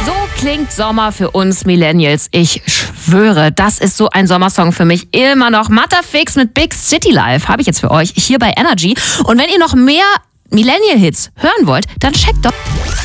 So klingt Sommer für uns Millennials. Ich schwöre, das ist so ein Sommersong für mich. Immer noch Matterfix mit Big City Life habe ich jetzt für euch hier bei Energy. Und wenn ihr noch mehr Millennial-Hits hören wollt, dann checkt doch